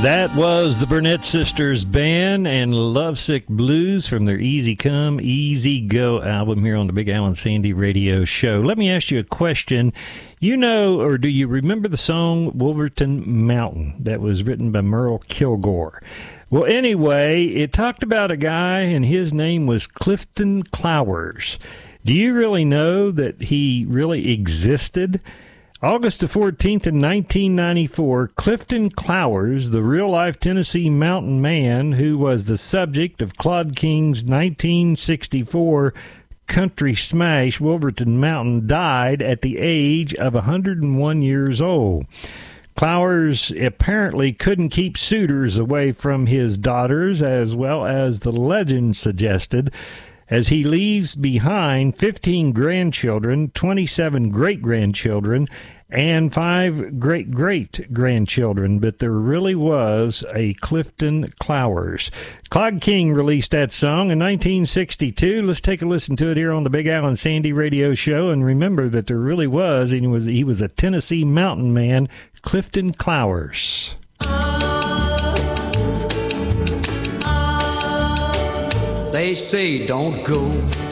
That was the Burnett Sisters Band and Lovesick Blues from their Easy Come, Easy Go album here on the Big Al and Sandy Radio Show. Let me ask you a question. You know, or do you remember the song Wolverton Mountain that was written by Merle Kilgore? Well, anyway, it talked about a guy and his name was Clifton Clowers. Do you really know that he really existed? August the 14th in 1994, Clifton Clowers, the real-life Tennessee mountain man who was the subject of Claude King's 1964 country smash Wolverton Mountain, died at the age of 101 years old. Clowers apparently couldn't keep suitors away from his daughters, as well as the legend suggested, as he leaves behind 15 grandchildren, 27 great-grandchildren, and 5 great-great-grandchildren. But there really was a Clifton Clowers. Claude King released that song in 1962. Let's take a listen to it here on the Big Al and Sandy Radio Show. And remember that there really was, and he was a Tennessee mountain man, Clifton Clowers. They say don't go